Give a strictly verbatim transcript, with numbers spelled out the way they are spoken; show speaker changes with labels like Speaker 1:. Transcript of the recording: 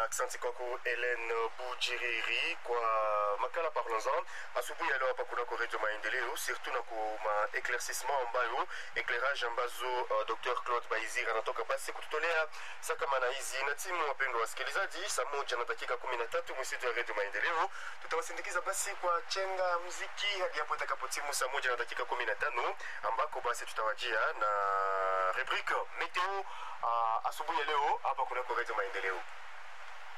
Speaker 1: Asante kwako Helen Bujiriri kwa makala Parlons-en. Asubuhi ya leo hapa kuna Radio Maendeleo, surtout na kuma éclaircissement ambayo éclairage ambazo uh, Docteur Claude Baizira anatoka basi kututolea saka maana hizi na timu. Wapendwa wasikilizaji, saa moja na dakika kumi na tatu msitu ya Radio Maendeleo tutawasindikiza basi kwa chenga muziki hadi hapo itakapotimu saa moja na dakika kumi na tano ambako basi tutawajia na rubrique Meteo uh, asubuhi ya leo hapa kuna Radio Maendeleo.